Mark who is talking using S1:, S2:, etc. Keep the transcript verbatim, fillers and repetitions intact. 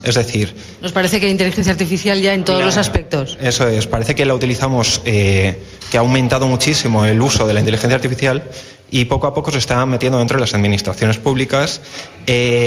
S1: Es decir...
S2: Nos parece que la inteligencia artificial ya en todos
S1: la,
S2: los aspectos.
S1: Eso es, parece que la utilizamos, eh, que ha aumentado muchísimo el uso de la inteligencia artificial y poco a poco se está metiendo dentro de las administraciones públicas. Eh,